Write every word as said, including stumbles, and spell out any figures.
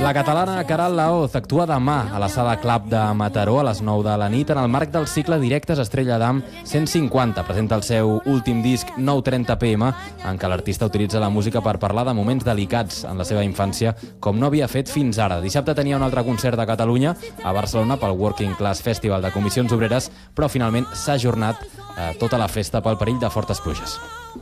La catalana Queralt Laoz actua demà a la Sala Club de Mataró a les nou de la nit en el marc del cicle Directes Estrella d'Am cent cinquanta. Presenta el seu últim disc nou trenta P M, en què l'artista utilitza la música per parlar de moments delicats en la seva infància, com no havia fet fins ara. Dissabte tenia un altre concert a Catalunya, a Barcelona, pel Working Class Festival de Comissions Obreres, però finalment s'ha ajornat eh, tota la festa pel perill de fortes pluges.